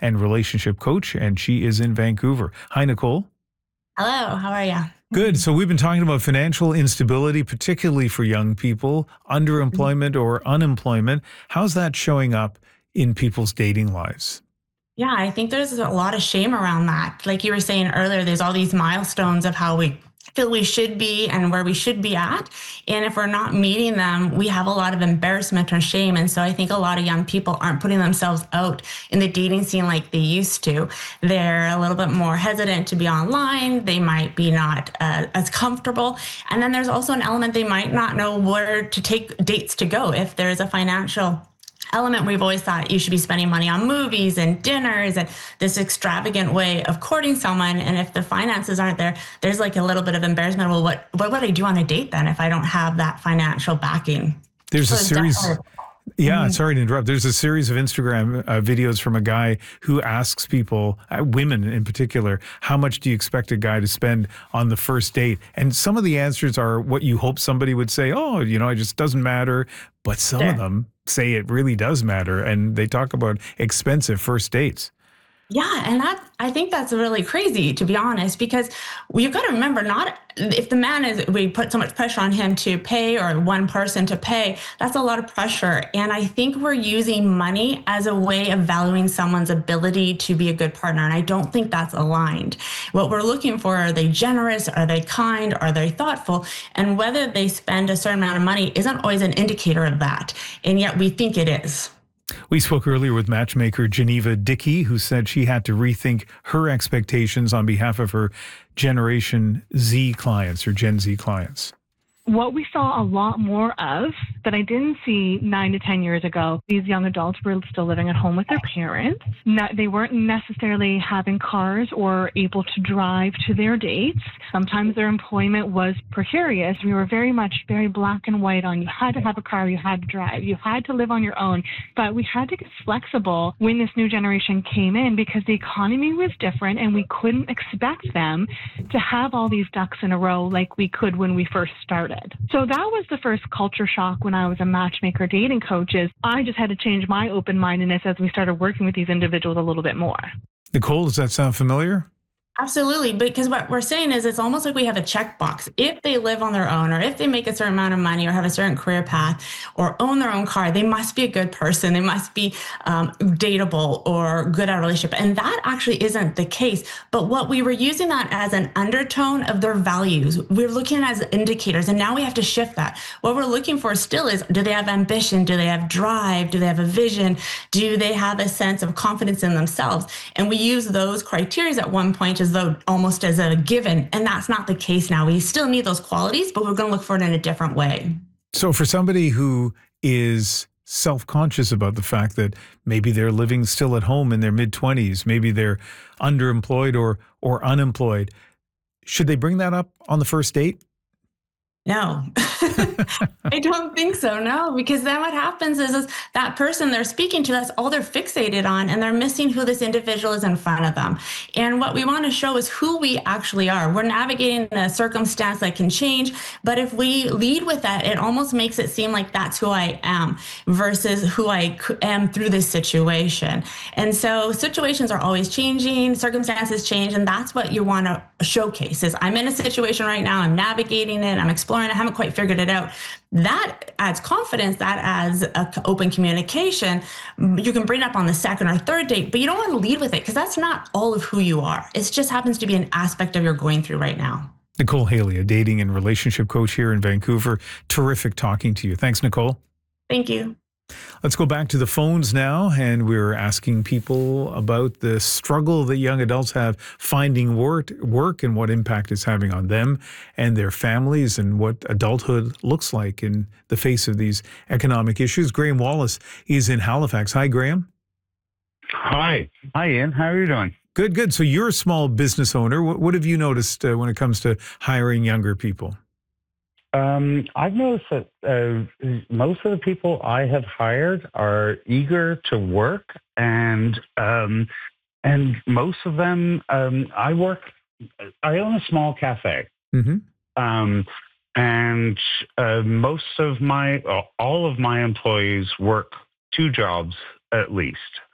and relationship coach, and she is in Vancouver. Hi, Nicole. Hello, how are you? Good. So we've been talking about financial instability, particularly for young people, underemployment or unemployment. How's that showing up in people's dating lives? Yeah, I think there's a lot of shame around that. Like you were saying earlier, there's all these milestones of how we feel we should be and where we should be at. And if we're not meeting them, we have a lot of embarrassment or shame. And so I think a lot of young people aren't putting themselves out in the dating scene like they used to. They're a little bit more hesitant to be online. They might be not as comfortable. And then there's also an element they might not know where to take dates to go if there's a financial element. We've always thought you should be spending money on movies and dinners and this extravagant way of courting someone. And if the finances aren't there, there's like a little bit of embarrassment. Well, what would I do on a date then if I don't have that financial backing? There's a series. Yeah, sorry to interrupt. There's a series of Instagram videos from a guy who asks people, women in particular, how much do you expect a guy to spend on the first date? And some of the answers are what you hope somebody would say, oh, it just doesn't matter. But some of them say it really does matter. And they talk about expensive first dates. Yeah, and I think that's really crazy, to be honest, because you've got to remember, not if the man we put so much pressure on him to pay or one person to pay, that's a lot of pressure. And I think we're using money as a way of valuing someone's ability to be a good partner. And I don't think that's aligned. What we're looking for, are they generous? Are they kind? Are they thoughtful? And whether they spend a certain amount of money isn't always an indicator of that. And yet we think it is. We spoke earlier with matchmaker Geneva Dickey, who said she had to rethink her expectations on behalf of her Generation Z clients or Gen Z clients. What we saw a lot more of that I didn't see 9 to 10 years ago, these young adults were still living at home with their parents. They weren't necessarily having cars or able to drive to their dates. Sometimes their employment was precarious. We were very black and white on you had to have a car, you had to drive, you had to live on your own. But we had to get flexible when this new generation came in because the economy was different and we couldn't expect them to have all these ducks in a row like we could when we first started. So that was the first culture shock when I was a matchmaker dating coach. Is I just had to change my open-mindedness as we started working with these individuals a little bit more. Nicole, does that sound familiar? Absolutely, because what we're saying is it's almost like we have a checkbox. If they live on their own, or if they make a certain amount of money, or have a certain career path, or own their own car, they must be a good person. They must be dateable or good at a relationship. And that actually isn't the case. But what we were using that as an undertone of their values, we're looking at as indicators. And now we have to shift that. What we're looking for still is, do they have ambition? Do they have drive? Do they have a vision? Do they have a sense of confidence in themselves? And we use those criteria at one point as though almost as a given. And that's not the case now. We still need those qualities, but we're going to look for it in a different way. So for somebody who is self-conscious about the fact that maybe they're living still at home in their mid-20s, maybe they're underemployed or unemployed, should they bring that up on the first date? No, I don't think so. No, because then what happens is that person they're speaking to, that's all they're fixated on, and they're missing who this individual is in front of them. And what we want to show is who we actually are. We're navigating a circumstance that can change, but if we lead with that, it almost makes it seem like that's who I am versus who I am through this situation. And so situations are always changing, circumstances change, and that's what you want to showcase is I'm in a situation right now, I'm navigating it, I'm exploring, I haven't quite figured it out. That adds confidence, that adds open communication. You can bring it up on the second or third date, but you don't want to lead with it because that's not all of who you are. It just happens to be an aspect of you're going through right now. Nicole Haley, a dating and relationship coach here in Vancouver. Terrific talking to you. Thanks, Nicole. Thank you. Let's go back to the phones now, and we're asking people about the struggle that young adults have finding work and what impact it's having on them and their families and what adulthood looks like in the face of these economic issues. Graham Wallace is in Halifax. Hi, Graham. Hi, Ian. How are you doing? Good, good. So you're a small business owner. What have you noticed when it comes to hiring younger people? I've noticed that most of the people I have hired are eager to work, and most of them, I own a small cafe, and all of my employees work 2 jobs at least.